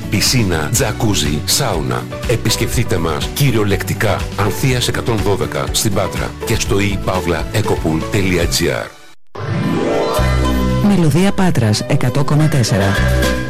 πισίνα, τζακούζι, σάουνα. Επισκεφτείτε μας κυριολεκτικά Ανθείας 112 στην Πάτρα και στο e-pavlaecopool.gr. Μελωδία Πάτρας 100,4.